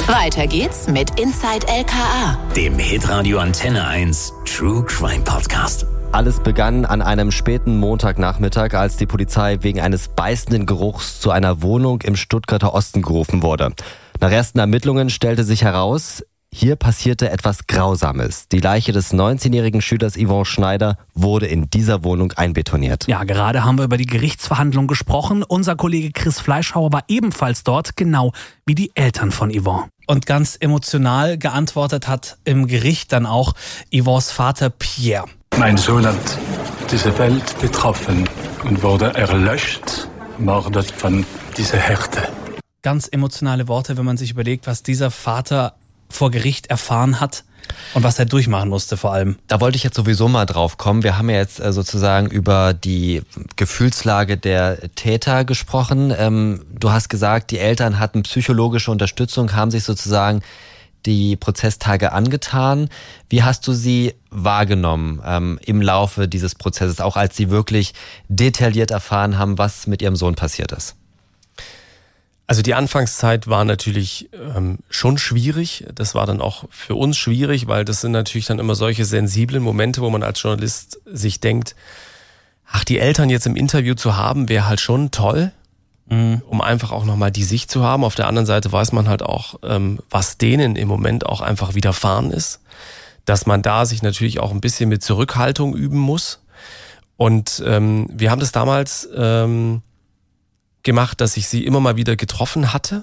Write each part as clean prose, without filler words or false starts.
Weiter geht's mit Inside LKA, dem Hitradio Antenne 1 True Crime Podcast. Alles begann an einem späten Montagnachmittag, als die Polizei wegen eines beißenden Geruchs zu einer Wohnung im Stuttgarter Osten gerufen wurde. Nach ersten Ermittlungen stellte sich heraus, hier passierte etwas Grausames. Die Leiche des 19-jährigen Schülers Yvon Schneider wurde in dieser Wohnung einbetoniert. Ja, gerade haben wir über die Gerichtsverhandlung gesprochen. Unser Kollege Chris Fleischhauer war ebenfalls dort, genau wie die Eltern von Yvon. Und ganz emotional geantwortet hat im Gericht dann auch Yvons Vater Pierre. Mein Sohn hat diese Welt getroffen und wurde erlöscht, mordet von dieser Härte. Ganz emotionale Worte, wenn man sich überlegt, was dieser Vater vor Gericht erfahren hat und was er durchmachen musste vor allem. Da wollte ich jetzt sowieso mal drauf kommen. Wir haben ja jetzt sozusagen über die Gefühlslage der Täter gesprochen. Du hast gesagt, die Eltern hatten psychologische Unterstützung, haben sich sozusagen die Prozesstage angetan. Wie hast du sie wahrgenommen im Laufe dieses Prozesses, auch als sie wirklich detailliert erfahren haben, was mit ihrem Sohn passiert ist? Also die Anfangszeit war natürlich schon schwierig. Das war dann auch für uns schwierig, weil das sind natürlich dann immer solche sensiblen Momente, wo man als Journalist sich denkt, ach, die Eltern jetzt im Interview zu haben, wäre halt schon toll, um einfach auch nochmal die Sicht zu haben. Auf der anderen Seite weiß man halt auch, was denen im Moment auch einfach widerfahren ist, dass man da sich natürlich auch ein bisschen mit Zurückhaltung üben muss. Und wir haben das damals gemacht, dass ich sie immer mal wieder getroffen hatte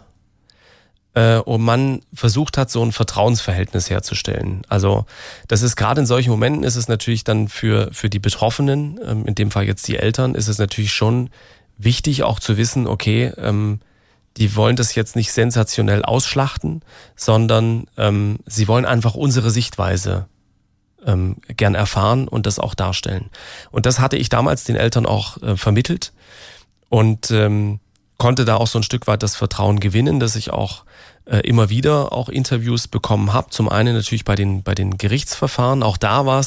und man versucht hat, so ein Vertrauensverhältnis herzustellen. Also das ist gerade in solchen Momenten ist es natürlich dann für die Betroffenen, in dem Fall jetzt die Eltern, ist es natürlich schon wichtig auch zu wissen, okay, die wollen das jetzt nicht sensationell ausschlachten, sondern sie wollen einfach unsere Sichtweise gern erfahren und das auch darstellen. Und das hatte ich damals den Eltern auch vermittelt. Und konnte da auch so ein Stück weit das Vertrauen gewinnen, dass ich auch immer wieder auch Interviews bekommen habe. Zum einen natürlich bei den Gerichtsverfahren. Auch da war es